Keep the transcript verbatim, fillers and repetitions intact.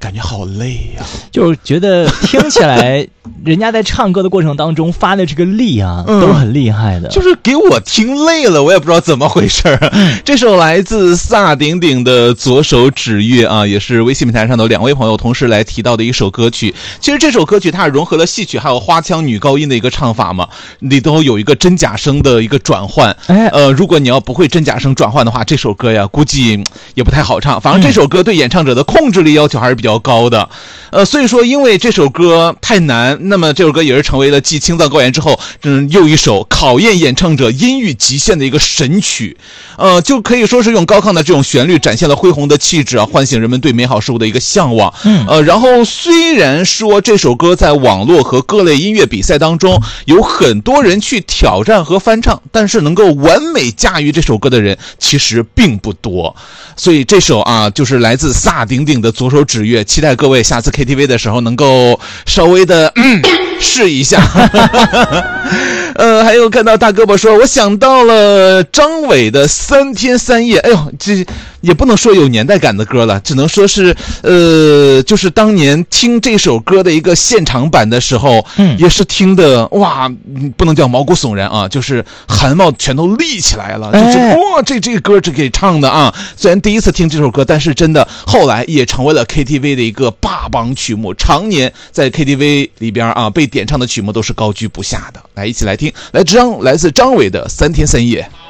感觉好累呀、啊， 就是觉得听起来人家在唱歌的过程当中发的这个力啊、嗯、都是很厉害的， 就是给我听累了，我也不知道怎么回事。这首来自萨顶顶的左手指月啊，也是微信平台上的两位朋友同时来提到的一首歌曲。其实这首歌曲它融合了戏曲还有花腔女高音的一个唱法嘛，里头有一个真假声的一个转换。哎，呃，如果你要不会真假声转换的话，这首歌呀估计也不太好唱。反正这首歌对演唱者的控制力要求还是比较高的。呃，所以说因为这首歌太难，那么这首歌也是成为了继青藏高原之后，嗯，又一首考验演唱者音域极限的一个神曲。呃，就可以说是用高亢的这种旋律展现了恢宏的气质啊，唤醒人们对美好事物的一个向往。嗯，呃，然后虽然说这首歌在网络和各类音乐比赛当中有很多人去挑战和翻唱，但是能够完美驾驭这首歌的人其实并不多。所以这首啊，就是来自萨顶顶的左手指月，期待各位下次 K T V 的时候能够稍微的嗯试一下。呃，还有看到大胳膊说，我想到了张伟的三天三夜。哎呦，这也不能说有年代感的歌了，只能说是呃，就是当年听这首歌的一个现场版的时候，嗯，也是听的哇，不能叫毛骨悚然啊，就是汗毛全都立起来了，就是哇，这这个歌这给唱的啊。虽然第一次听这首歌，但是真的后来也成为了 K T V 的一个霸榜曲目，常年在 K T V 里边啊被点唱的曲目都是高居不下的。来，一起来听，来张来自张伟的三天三夜。